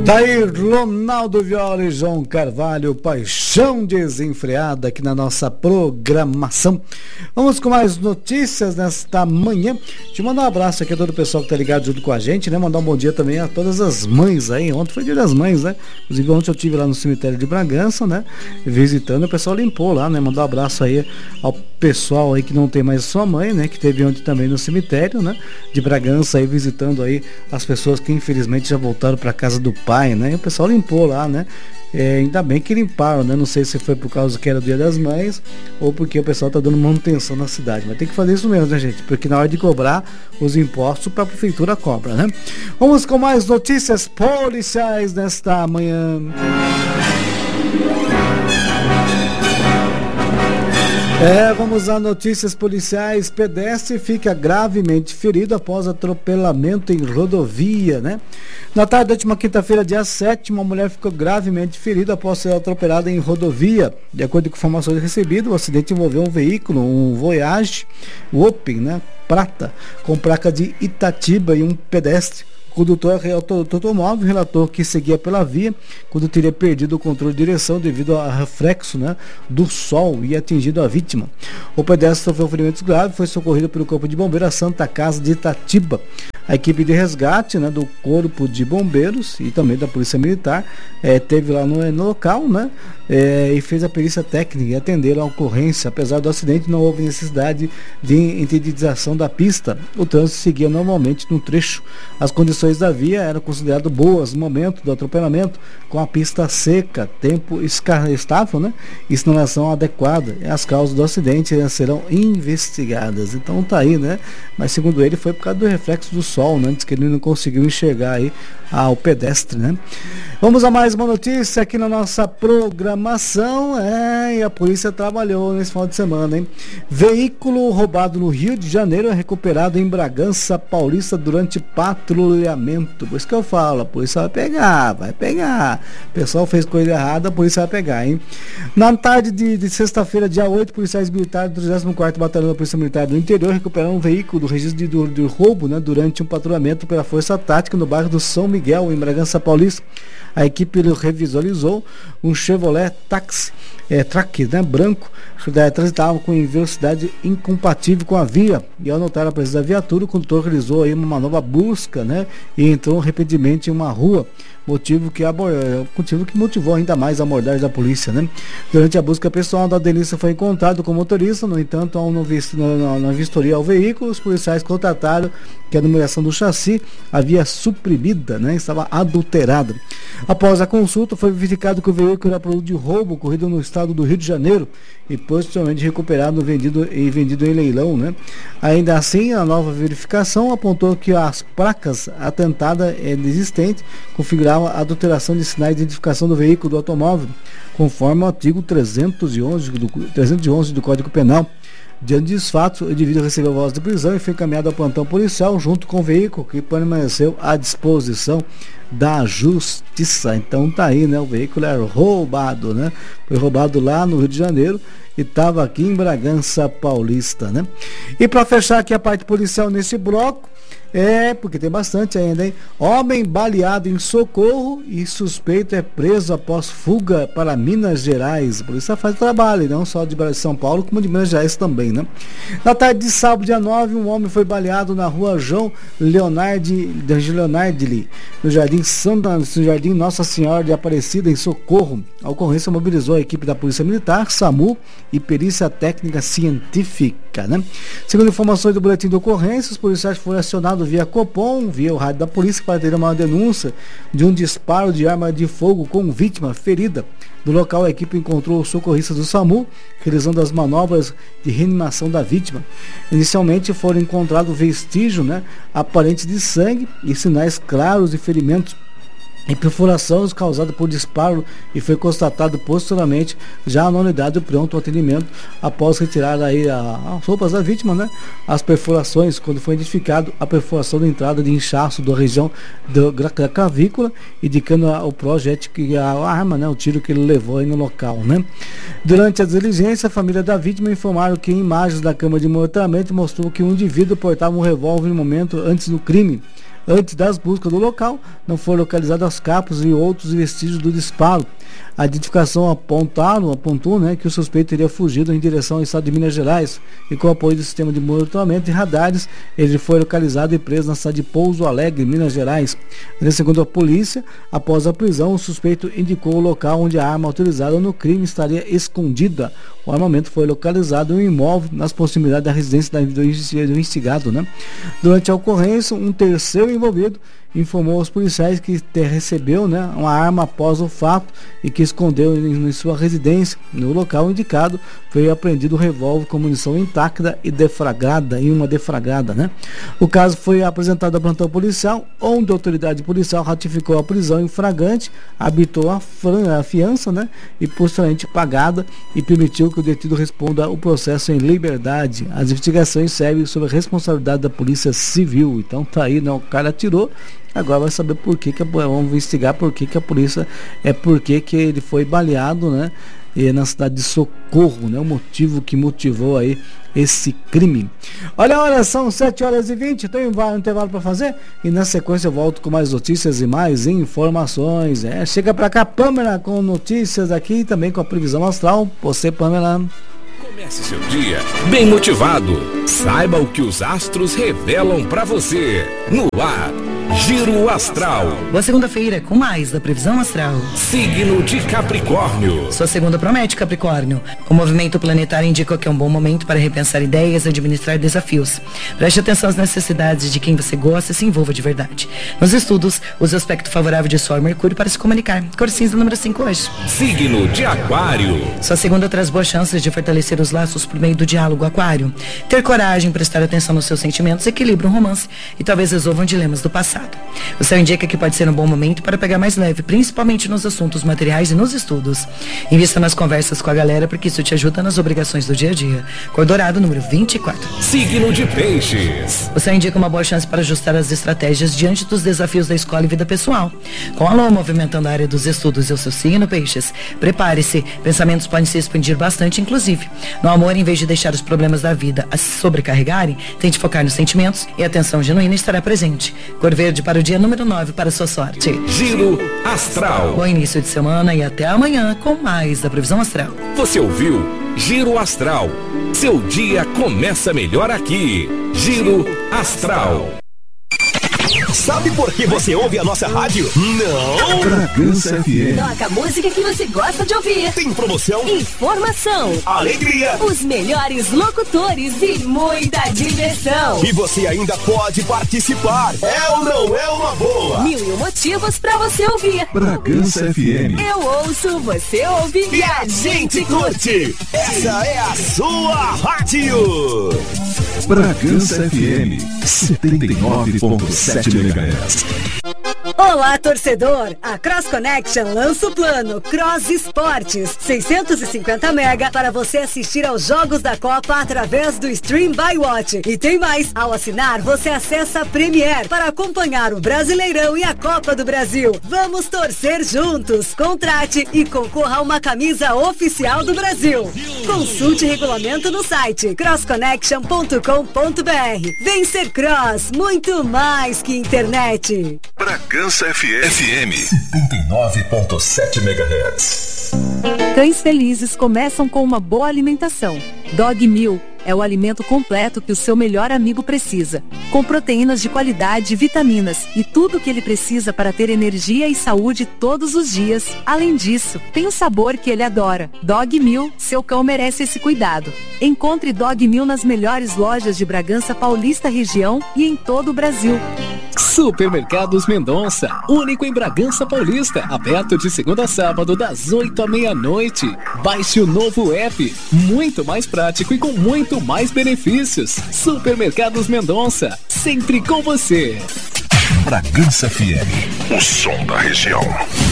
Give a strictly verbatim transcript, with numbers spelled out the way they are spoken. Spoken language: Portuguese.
Daí Ronaldo Viola e João Carvalho, Paixão Desenfreada aqui na nossa programação. Vamos com mais notícias nesta manhã. Te mandar um abraço aqui a todo o pessoal que tá ligado junto com a gente, né? Mandar um bom dia também a todas as mães aí. Ontem foi dia das mães, né? Inclusive ontem eu estive lá no cemitério de Bragança, né? Visitando, o pessoal limpou lá, né? Mandar um abraço aí ao pessoal aí que não tem mais sua mãe, né? Que teve ontem também no cemitério, né? De Bragança aí, visitando aí as pessoas que infelizmente já voltaram para casa do pai, né? E o pessoal limpou lá, né? É, ainda bem que limparam, né? Não sei se foi por causa que era o Dia das Mães ou porque o pessoal tá dando manutenção na cidade. Mas tem que fazer isso mesmo, né, gente? Porque na hora de cobrar os impostos, para a prefeitura cobra, né? Vamos com mais notícias policiais nesta manhã. É, vamos a notícias policiais. Pedestre fica gravemente ferido após atropelamento em rodovia, né? Na tarde da última quinta-feira, dia sete, uma mulher ficou gravemente ferida após ser atropelada em rodovia. De acordo com informações recebidas, o acidente envolveu um veículo, um Voyage Open, né? Prata, com placa de Itatiba e um pedestre. O condutor do automóvel relatou que seguia pela via quando teria perdido o controle de direção devido ao reflexo, né, do sol e atingido a vítima. O pedestre sofreu ferimentos graves e foi socorrido pelo Corpo de Bombeiros à Santa Casa de Itatiba. A equipe de resgate, né, do Corpo de Bombeiros e também da Polícia Militar eh, teve lá no, no local, né, eh, e fez a perícia técnica e atenderam a ocorrência. Apesar do acidente, não houve necessidade de interditação da pista. O trânsito seguia normalmente no trecho. As condições da via eram consideradas boas no momento do atropelamento, com a pista seca, tempo estável, né, e sinalização adequada. As causas do acidente serão investigadas. Então tá aí, né? Mas segundo ele foi por causa do reflexo do sol, né? Diz que ele não conseguiu enxergar aí ao pedestre, né? Vamos a mais uma notícia aqui na nossa programação. É, e a polícia trabalhou nesse final de semana, hein? Veículo roubado no Rio de Janeiro é recuperado em Bragança Paulista durante patrulhamento. Por isso que eu falo, a polícia vai pegar, vai pegar. O pessoal fez coisa errada, a polícia vai pegar, hein? Na tarde de, de sexta-feira, dia oito, policiais militares do trigésimo quarto Batalhão da Polícia Militar do Interior recuperaram um veículo do registro de, do, de roubo, né, durante um patrulhamento pela Força Tática no bairro do São Miguel, em Bragança Paulista. A equipe revisualizou um Chevrolet Taxi, é, Track, né, branco, é, transitava com velocidade incompatível com a via. E ao notar a presença da viatura, o condutor realizou aí uma nova busca, né, e entrou repentinamente em uma rua. Motivo que, motivo que motivou ainda mais a abordagem da polícia, né? Durante a busca pessoal, a Denilson foi encontrado com o motorista. No entanto, ao não visto, na, na vistoria ao veículo, os policiais constataram que a numeração do chassi havia suprimida, né? Estava adulterada. Após a consulta, foi verificado que o veículo era produto de roubo ocorrido no estado do Rio de Janeiro e posteriormente recuperado vendido, e vendido em leilão, né? Ainda assim, a nova verificação apontou que as placas atentadas existentes configuravam a adulteração de sinais de identificação do veículo do automóvel, conforme o artigo trezentos e onze do, trezentos e onze do Código Penal. Diante dos fatos, o indivíduo recebeu voz de prisão e foi encaminhado ao plantão policial junto com o veículo, que permaneceu à disposição da justiça. Então tá aí, né? O veículo era roubado, né? Foi roubado lá no Rio de Janeiro e estava aqui em Bragança Paulista, né? E para fechar aqui a parte policial nesse bloco, é, porque tem bastante ainda, hein? Homem baleado em Socorro e suspeito é preso após fuga para Minas Gerais. A polícia faz trabalho, não só de São Paulo, como de Minas Gerais também, né? Na tarde de sábado, dia nove, um homem foi baleado na rua João Leonardi, Leonardi, no Jardim Santa, no Jardim Nossa Senhora de Aparecida, em Socorro. A ocorrência mobilizou a equipe da Polícia Militar, SAMU e Perícia Técnica Científica, né? Segundo informações do boletim de ocorrência, os policiais foram acionados via Copom, via o rádio da polícia, para ter uma denúncia de um disparo de arma de fogo com vítima ferida. No local, a equipe encontrou os socorristas do SAMU, realizando as manobras de reanimação da vítima. Inicialmente foram encontrados vestígios, né, aparentes de sangue e sinais claros de ferimentos e perfurações causadas por disparo, e foi constatado posteriormente já na unidade do pronto atendimento, após retirar aí a, as roupas da vítima, né, as perfurações, quando foi identificado a perfuração da entrada de inchaço da região do, da clavícula, indicando a, o projétil, que a, a arma, né, o tiro que ele levou aí no local, né. Durante a diligência, a família da vítima informaram que imagens da câmera de monitoramento mostrou que um indivíduo portava um revólver no momento antes do crime. Antes das buscas do local, não foram localizados as capas e outros vestígios do disparo. A identificação apontaram, apontou né, que o suspeito teria fugido em direção ao estado de Minas Gerais e com o apoio do sistema de monitoramento e radares, ele foi localizado e preso na cidade de Pouso Alegre, Minas Gerais. Segundo a polícia, após a prisão, o suspeito indicou o local onde a arma autorizada no crime estaria escondida. O armamento foi localizado em um imóvel nas proximidades da residência do investigado. Né? Durante a ocorrência, um terceiro envolvido informou aos policiais que recebeu né, uma arma após o fato e que escondeu em, em sua residência. No local indicado, foi apreendido um revólver com munição intacta e deflagrada, em uma deflagrada. Né? O caso foi apresentado ao plantão policial, onde a autoridade policial ratificou a prisão em flagrante, habitou a, a fiança né, e posteriormente pagada e permitiu que o detido responda o processo em liberdade. As investigações servem sob a responsabilidade da Polícia Civil. Então tá aí, né, o cara atirou. Agora vai saber por que, que a, vamos investigar por que, que a polícia é por que, que ele foi baleado, né? E na cidade de Socorro, né? O motivo que motivou aí esse crime. Olha, olha, são sete horas e vinte, tem um intervalo para fazer e na sequência eu volto com mais notícias e mais informações. É, chega para cá, Pamela, com notícias aqui e também com a previsão astral. Você, Pamela. Comece seu dia bem motivado. Saiba o que os astros revelam para você. No ar, Giro Astral. Boa segunda-feira com mais da previsão astral. Signo de Capricórnio. Sua segunda promete, Capricórnio. O movimento planetário indica que é um bom momento para repensar ideias e administrar desafios. Preste atenção às necessidades de quem você gosta e se envolva de verdade. Nos estudos, use o aspecto favorável de Sol e Mercúrio para se comunicar. Cor cinza número cinco hoje. Signo de Aquário. Sua segunda traz boas chances de fortalecer os laços por meio do diálogo, Aquário. Ter coragem, prestar atenção nos seus sentimentos, equilibra um romance e talvez resolvam dilemas do passado. O céu indica que pode ser um bom momento para pegar mais leve, principalmente nos assuntos materiais e nos estudos. Invista nas conversas com a galera, porque isso te ajuda nas obrigações do dia a dia. Cor dourado, número vinte e quatro. Signo de Peixes. O céu indica uma boa chance para ajustar as estratégias diante dos desafios da escola e vida pessoal. Com a lua movimentando a área dos estudos e o seu signo, Peixes, prepare-se. Pensamentos podem se expandir bastante, inclusive. No amor, em vez de deixar os problemas da vida a se sobrecarregarem, tente focar nos sentimentos e a atenção genuína estará presente. Cor verde para o dia número nove para a sua sorte. Giro Astral. Bom início de semana e até amanhã com mais da previsão astral. Você ouviu Giro Astral. Seu dia começa melhor aqui. Giro Astral. Sabe por que você ouve a nossa rádio? Não! Bragança F M. Toca a música que você gosta de ouvir. Tem promoção, informação, alegria, os melhores locutores e muita diversão. E você ainda pode participar. É ou não é uma boa? Mil e um motivos pra você ouvir. Bragança F M. Eu ouço, você ouve e a gente curte. Essa é a sua rádio. Bragança F M setenta e nove ponto sete megahertz. Olá, torcedor! A Cross Connection lança o plano Cross Esportes, seiscentos e cinquenta mega para você assistir aos jogos da Copa através do Stream by Watch. E tem mais! Ao assinar, você acessa a Premier para acompanhar o Brasileirão e a Copa do Brasil. Vamos torcer juntos! Contrate e concorra a uma camisa oficial do Brasil. Consulte regulamento no site cross connection ponto com ponto b r. Vem ser Cross, muito mais que internet. Bragança F M setenta e nove ponto sete megahertz. Cães felizes começam com uma boa alimentação. Dog Meal é o alimento completo que o seu melhor amigo precisa, com proteínas de qualidade e vitaminas e tudo o que ele precisa para ter energia e saúde todos os dias. Além disso, tem o sabor que ele adora. Dog Meal, seu cão merece esse cuidado. Encontre Dog Meal nas melhores lojas de Bragança Paulista região e em todo o Brasil. Supermercados Mendonça, único em Bragança Paulista, aberto de segunda a sábado das oito à meia-noite. Baixe o novo app, muito mais prático e com muito mais benefícios. Supermercados Mendonça, sempre com você. Bragança F M, o som da região.